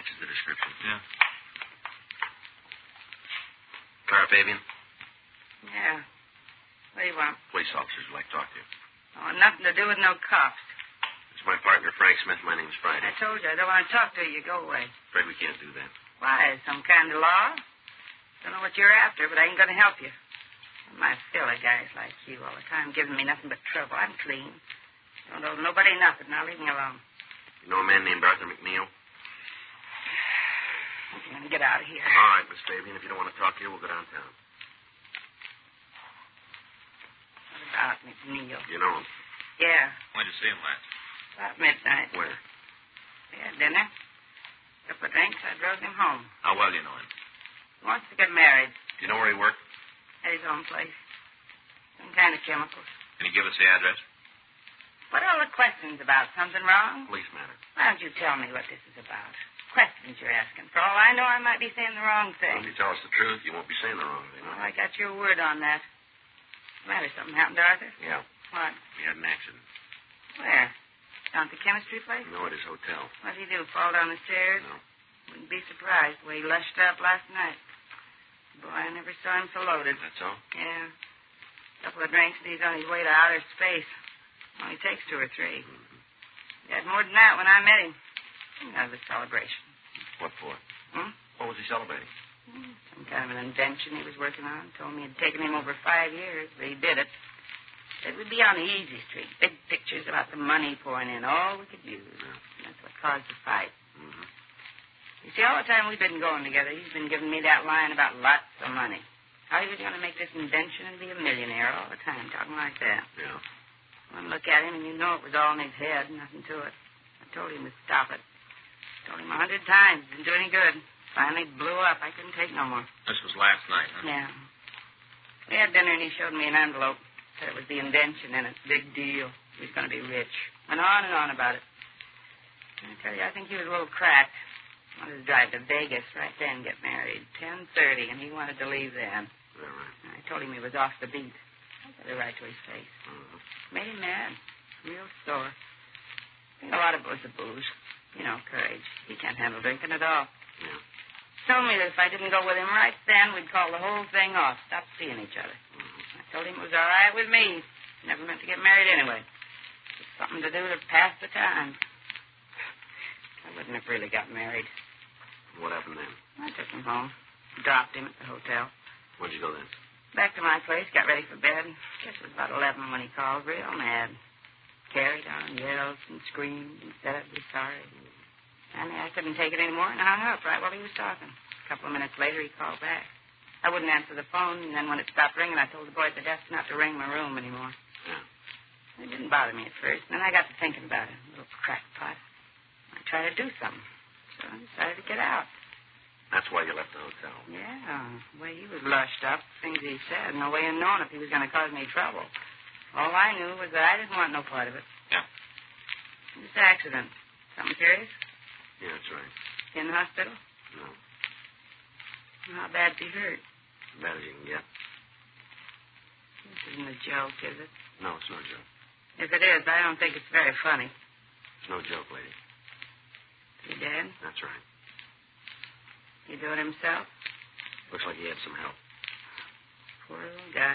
Matches the description. Yeah. Clara Fabian? Yeah. What do you want? Police officers would like to talk to you. Oh, nothing to do with no cops. It's my partner, Frank Smith. My name's Friday. I told you, I don't want to talk to you. Go away. Afraid we can't do that. Why? Some kind of law? Don't know what you're after, but I ain't going to help you. My filler guys like you all the time giving me nothing but trouble. I'm clean. Don't owe nobody nothing. Now leave me alone. You know a man named Arthur McNeil? I'm going to get out of here. All right, Miss Fabian. If you don't want to talk here, we'll go downtown. What about McNeil? You know him? Yeah. When'd you see him last? About midnight. Where? We had dinner. Couple of drinks. I drove him home. How well do you know him? He wants to get married. Do you know where he worked? At his own place. Some kind of chemicals. Can you give us the address? What are all the questions about? Something wrong? Police matter. Why don't you tell me what this is about? Questions you're asking. For all I know, I might be saying the wrong Well, thing. if you tell us the truth, you won't be saying the wrong thing. Well, I got your word on that. What's the matter? Something happened to Arthur? Yeah. What? He had an accident. Where? Down at the chemistry place? No, at his hotel. What did he do? Fall down the stairs? No. Wouldn't be surprised the way he lushed up last night. Boy, I never saw him so loaded. That's all? Yeah. A couple of drinks and he's on his way to outer space. Only takes 2 or 3. Mm-hmm. He had more than that when I met him. That was a celebration. What for? Hmm? What was he celebrating? Some kind of an invention he was working on. Told me it had taken him over 5 years, but he did it. Said we'd be on the easy street. Big pictures about the money pouring in. All we could use. Yeah. That's what caused the fight. Mm-hmm. You see, all the time we've been going together, he's been giving me that line about lots of money. How he was going to make this invention and be a millionaire all the time, talking like that. Yeah. One look at him and you know it was all in his head, nothing to it. I told him to stop it. Told him 100 times. Didn't do any good. Finally blew up. I couldn't take no more. This was last night, huh? Yeah. We had dinner and he showed me an envelope. Said it was the invention in it. Big deal. He was going to be rich. Went on and on about it. I tell you, I think he was a little cracked. Wanted to drive to Vegas right then, get married. 10:30, and he wanted to leave then. Yeah, right. I told him he was off the beat. I said it right to his face. Mm-hmm. Made him mad. Real sore. I think a lot of it was the booze. You know, courage. He can't handle drinking at all. Yeah. Told me that if I didn't go with him right then, we'd call the whole thing off. Stop seeing each other. Mm-hmm. I told him it was all right with me. Never meant to get married anyway. Just something to do to pass the time. I wouldn't have really got married. What happened then? I took him home. Dropped him at the hotel. Where'd you go then? Back to my place, got ready for bed. Guess it was about 11 when he called, real mad. Carried on, yelled and screamed and said I'd be sorry. Finally, I couldn't take it anymore and hung up right while he was talking. A couple of minutes later, he called back. I wouldn't answer the phone, and then when it stopped ringing, I told the boy at the desk not to ring my room anymore. Yeah. It didn't bother me at first, and then I got to thinking about it. A little crackpot. I tried to do something, so I decided to get out. That's why you left the hotel. Yeah, the way he was lushed up, things he said, no way of knowing if he was going to cause me trouble. All I knew was that I didn't want no part of it. Yeah. This accident, something serious? Yeah, that's right. In the hospital? No. How bad's he hurt? As bad as you can get. This isn't a joke, is it? No, it's no joke. If it is, I don't think it's very funny. It's no joke, lady. He dead? That's right. He do it himself? Looks like he had some help. Poor little guy.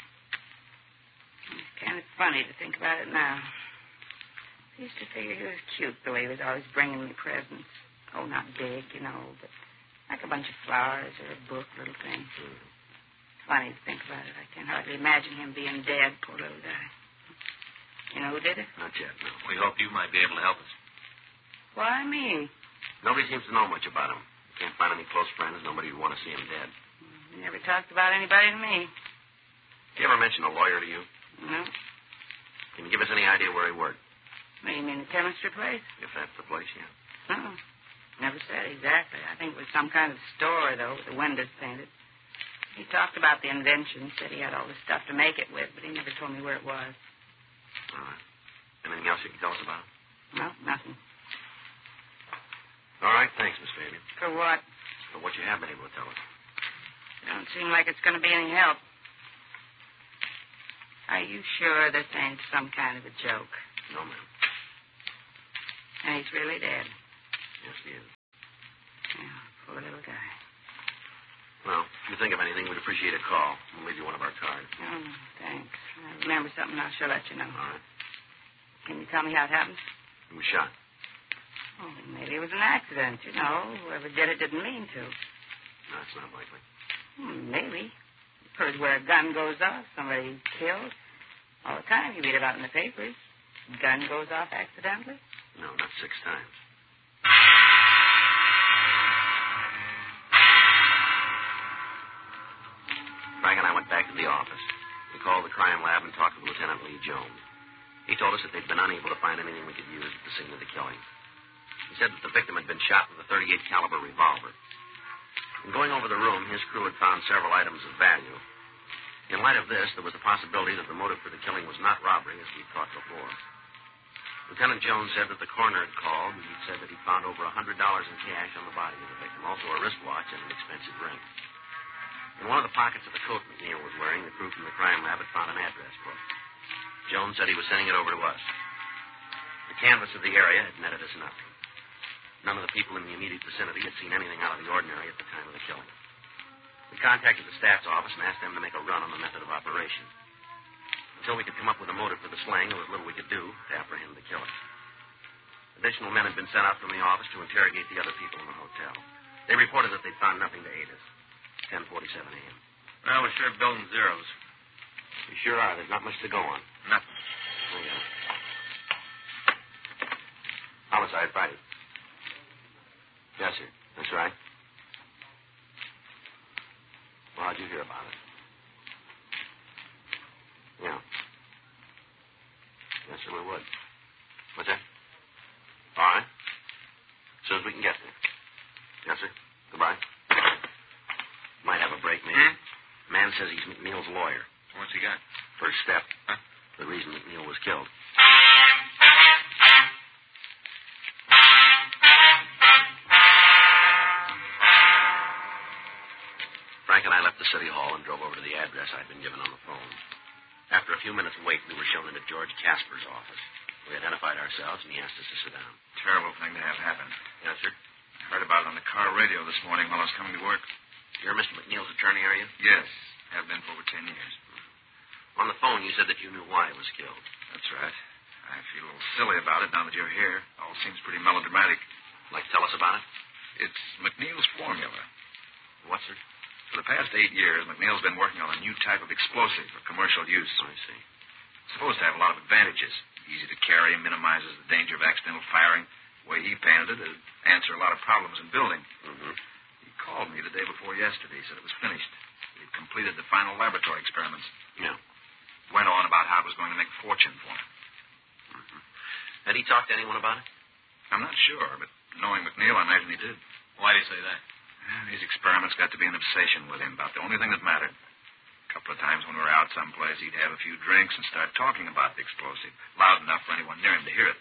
It's kind of funny to think about it now. I used to figure he was cute the way he was always bringing me presents. Oh, not big, you know, but like a bunch of flowers or a book, little thing. Mm-hmm. It's funny to think about it. I can hardly imagine him being dead, poor little guy. You know who did it? Not yet, no. We hope you might be able to help us. Why me? Nobody seems to know much about him. Can't find any close friends. Nobody would want to see him dead. He never talked about anybody to me. Did he ever mention a lawyer to you? No. Can you give us any idea where he worked? What, you mean the chemistry place? If that's the place, yeah. No. Never said exactly. I think it was some kind of store, though, with the windows painted. He talked about the invention, said he had all the stuff to make it with, but he never told me where it was. All right. Anything else you can tell us about him? No, nothing. All right, thanks, Miss Fabian. For what? For what you have been able to tell us. Don't seem like it's going to be any help. Are you sure this ain't some kind of a joke? No, ma'am. And he's really dead? Yes, he is. If you think of anything, we'd appreciate a call. We'll leave you one of our cards. Oh, thanks. I remember something, I'll sure let you know. All right. Can you tell me how it happened? Who was shot? Oh, maybe it was an accident, you know. Whoever did it didn't mean to. No, it's not likely. Maybe. You've heard where a gun goes off, somebody killed. All the time you read about in the papers. Gun goes off accidentally. No, not 6 times. Frank and I went back to the office. We called the crime lab and talked with Lieutenant Lee Jones. He told us that they'd been unable to find anything we could use at the scene of the killing. He said that the victim had been shot with a .38 caliber revolver. In going over the room, his crew had found several items of value. In light of this, there was a possibility that the motive for the killing was not robbery, as we'd thought before. Lieutenant Jones said that the coroner had called, and he'd said that he'd found over $100 in cash on the body of the victim, also a wristwatch and an expensive ring. In one of the pockets of the coat McNeil was wearing, the crew from the crime lab had found an address book. Jones said he was sending it over to us. The canvass of the area had netted us nothing. None of the people in the immediate vicinity had seen anything out of the ordinary at the time of the killing. We contacted the staff's office and asked them to make a run on the method of operation. Until we could come up with a motive for the slaying, there was little we could do to apprehend the killer. Additional men had been sent out from the office to interrogate the other people in the hotel. They reported that they'd found nothing to aid us. 10:47 a.m. Well, we're sure building zeros. We sure are. There's not much to go on. Nothing. Oh, yeah. Homicide, Friday. Yes, sir. That's right. Well, how'd you hear about it? Yeah. Yes, sir, we would. What's that? All right. As soon as we can get there. Yes, sir. Goodbye. Might have a break, maybe. Man says he's McNeil's lawyer. What's he got? First step. Huh? The reason McNeil was killed. Frank and I left the city hall and drove over to the address I'd been given on the phone. After a few minutes' wait, we were shown into George Casper's office. We identified ourselves, and he asked us to sit down. Terrible thing to have happen. Yes, sir. I heard about it on the car radio this morning while I was coming to work. You're Mr. McNeil's attorney, are you? Yes. Have been for over 10 years. On the phone, you said that you knew why he was killed. That's right. I feel a little silly about it now that you're here. All seems pretty melodramatic. Like to tell us about it? It's McNeil's formula. What, sir? For the past 8 years, McNeil's been working on a new type of explosive for commercial use. I see. It's supposed to have a lot of advantages. Easy to carry, minimizes the danger of accidental firing. The way he painted it, it'd answer a lot of problems in building. Mm-hmm. He called me the day before yesterday. He said it was finished. He'd completed the final laboratory experiments. Yeah. Went on about how it was going to make a fortune for him. Mm-hmm. Had he talked to anyone about it? I'm not sure, but knowing McNeil, I imagine he did. Why do you say that? These experiments got to be an obsession with him, about the only thing that mattered. A couple of times when we were out someplace, he'd have a few drinks and start talking about the explosive, loud enough for anyone near him to hear it.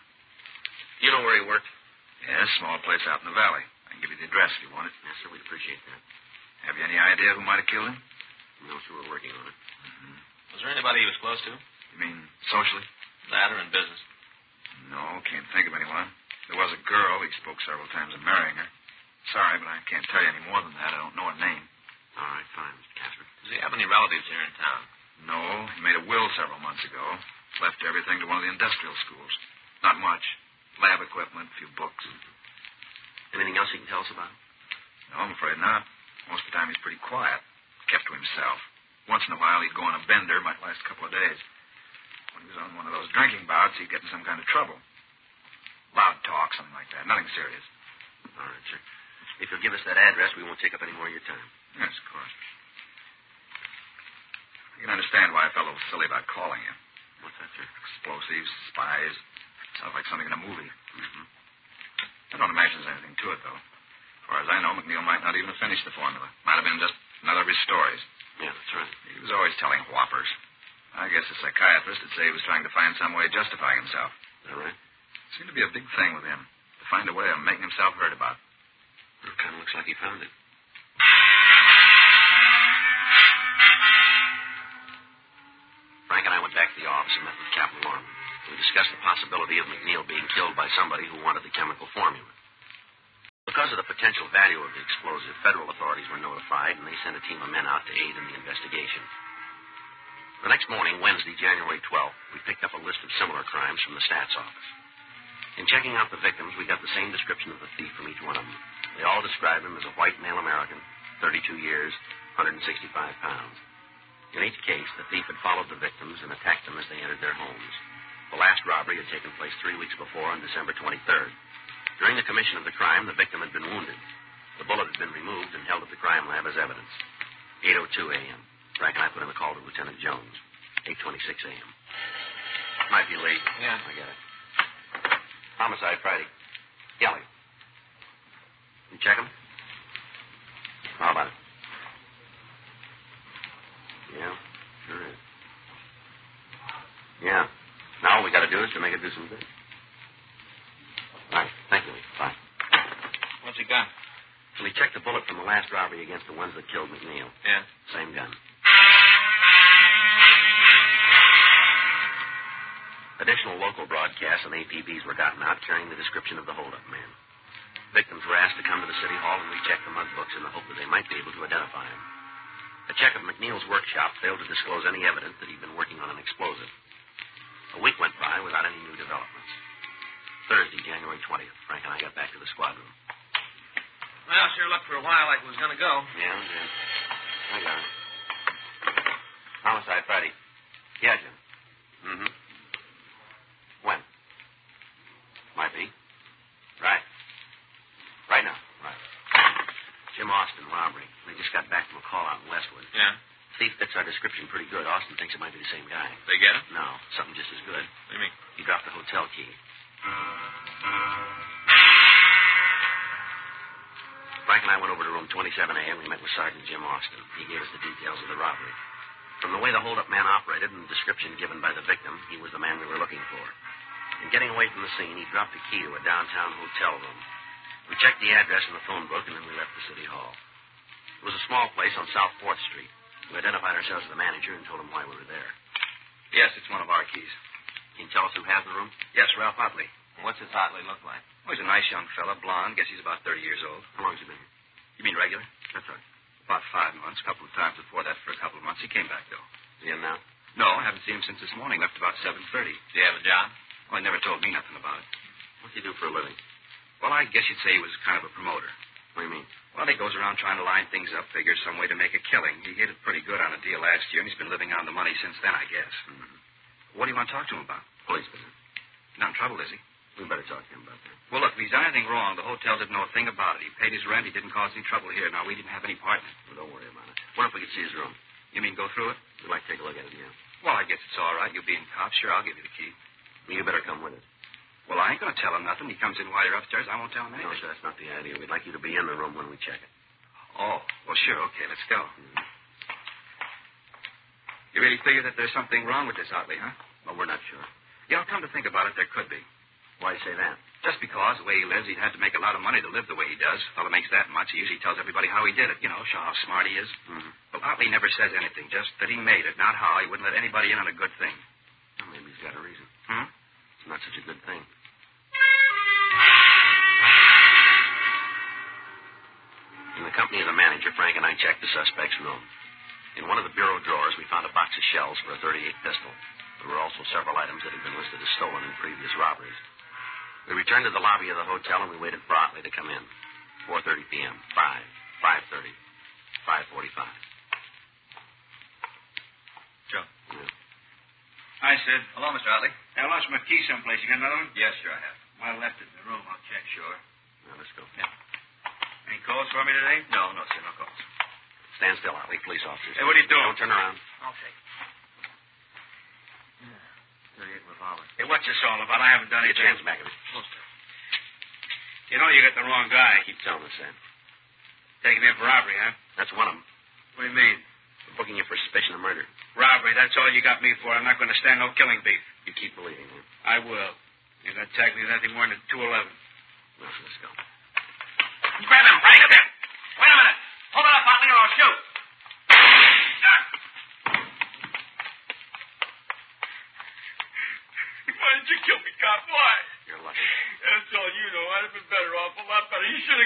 You know where he worked? Yes, small place out in the valley. I can give you the address if you want it. Yes, sir, we'd appreciate that. Have you any idea who might have killed him? No, sir, we're working on it. Mm-hmm. Was there anybody he was close to? You mean socially? That or in business? No, can't think of anyone. There was a girl. He spoke several times of marrying her. Sorry, but I can't tell you any more than that. I don't know her name. All right, fine, Mr. Casper. Does he have any relatives here in town? No, he made a will several months ago. Left everything to one of the industrial schools. Not much. Lab equipment, a few books. Anything else you can tell us about? No, I'm afraid not. Most of the time he's pretty quiet. Kept to himself. Once in a while he'd go on a bender. Might last a couple of days. When he was on one of those drinking bouts, he'd get in some kind of trouble. Loud talk, something like that. Nothing serious. All right, sir. If you'll give us that address, we won't take up any more of your time. Yes, of course. You can understand why I felt a little silly about calling you. What's that, sir? Explosives, spies. Sounds like something in a movie. Mm-hmm. I don't imagine there's anything to it, though. As far as I know, McNeil might not even have finished the formula. Might have been just another of his stories. Yeah, that's right. He was always telling whoppers. I guess a psychiatrist would say he was trying to find some way of justifying himself. Is that right? Seemed to be a big thing with him. To find a way of making himself heard about. It kind of looks like he found it. Frank and I went back to the office and met with Captain Lorman. We discussed the possibility of McNeil being killed by somebody who wanted the chemical formula. Look up Because of the potential value of the explosive, federal authorities were notified, and they sent a team of men out to aid in the investigation. The next morning, Wednesday, January 12th, we picked up a list of similar crimes from the stats office. In checking out the victims, we got the same description of the thief from each one of them. They all described him as a white male American, 32 years, 165 pounds. In each case, the thief had followed the victims and attacked them as they entered their homes. The last robbery had taken place 3 weeks before on December 23rd. During the commission of the crime, the victim had been wounded. The bullet had been removed and held at the crime lab as evidence. 8:02 a.m. Frank and I put in a call to Lieutenant Jones. 8:26 a.m. Might be late. Yeah. I get it. Homicide Friday. Kelly. You check him? How about it? Yeah, sure is. Yeah. Now all we got to do is to make it do some good. Right. Thank you, Lee. Bye. What's he got? So we checked the bullet from the last robbery against the ones that killed McNeil. Yeah. Same gun. Additional local broadcasts and APBs were gotten out carrying the description of the holdup man. Victims were asked to come to the city hall and recheck the mug books in the hope that they might be able to identify him. A check of McNeil's workshop failed to disclose any evidence that he'd been working on an explosive. A week went by without any new developments. Thursday, January 20th, Frank and I got back to the squad room. Well, sure looked for a while like it was going to go. Yeah, Jim. I got it. Homicide Friday. Yeah, Jim. Mm-hmm. When? Might be. Right. Right now. Right. Jim Austin, robbery. They just got back from a call out in Westwood. Yeah. Thief fits our description pretty good. Austin thinks it might be the same guy. They get him? No, something just as good. What do you mean? He dropped the hotel key. Frank and I went over to room 27A and we met with Sergeant Jim Austin. He gave us the details of the robbery. From the way the hold-up man operated and the description given by the victim, he was the man we were looking for. In getting away from the scene, he dropped the key to a downtown hotel room. We checked the address in the phone book, and then we left the city hall. It was a small place on South 4th Street. We identified ourselves as the manager and told him why we were there. Yes, it's one of our keys. Can you tell us who has the room? Yes, Ralph Otley. What's his Hotley look like? Oh, he's a nice young fella, blonde. Guess he's about 30 years old. How long has he been here? You mean regular? That's right. About 5 months. A couple of times before that for a couple of months. He came back, though. Is he in now? No, I haven't seen him since this morning. Left about 7:30. Do you have a job? Oh, he never told me nothing about it. What's he do for a living? Well, I guess you'd say he was kind of a promoter. What do you mean? Well, he goes around trying to line things up, figures some way to make a killing. He hit it pretty good on a deal last year, and he's been living on the money since then, I guess. Mm-hmm. What do you want to talk to him about? Police business. He's not in trouble, is he? We better talk to him about that. Well, look, if he's done anything wrong, the hotel didn't know a thing about it. He paid his rent. He didn't cause any trouble here. Now, we didn't have any part in it. Well, don't worry about it. What if we could see his room? You mean go through it? We'd like to take a look at it, yeah. Well, I guess it's all right. You'll be in cops. Sure, I'll give you the key. Well, you better come with us. Well, I ain't going to tell him nothing. He comes in while you're upstairs. I won't tell him No, anything. sir, that's not the idea. We'd like you to be in the room when we check it. Oh, well, sure. Okay, let's go. Mm-hmm. You really figure that there's something wrong with this Otley, huh? Well, we're not sure. Yeah, come to think about it, there could be. Why do you say that? Just because the way he lives, he'd had to make a lot of money to live the way he does. Fellow makes that much. He usually tells everybody how he did it. You know, show how smart he is. Mm-hmm. Well, Otley never says anything, just that he made it, not how. He wouldn't let anybody in on a good thing. Well, maybe he's got a reason. Hmm? It's not such a good thing. In the company of the manager, Frank and I checked the suspect's room. In one of the bureau drawers, we found a box of shells for a .38 pistol. There were also several items that had been listed as stolen in previous robberies. We returned to the lobby of the hotel and we waited for Otley to come in. 4:30 p.m. 5:30. 5:45. Joe. Yeah. Hi, Sid. Hello, Mr. Otley. I lost my key someplace. You got another one? Yes, sure I have. I left it in the room. I'll check. Sure. Now, let's go. Yeah. Any calls for me today? No, sir, no calls. Stand still, Otley. Police officers. Hey, what are you doing? Don't turn around. I'll take it. 38 revolver. Hey, what's this all about? I haven't done Get anything. your hands back of me. You know you got the wrong guy. Keep telling us that. Taking in for robbery, huh? That's one of them. What do you mean? We're booking you for suspicion of murder. Robbery. That's all you got me for. I'm not going to stand no killing beef. You keep believing me. I will. You're going to tag me with anything more than 211. Well, let's go. Grab him, Frank. Wait a minute. Hold it up, Otley, or I'll shoot. Why did you kill me, cop? Why? You're lucky. That's all you know. I'd have been better off, a lot better. You should have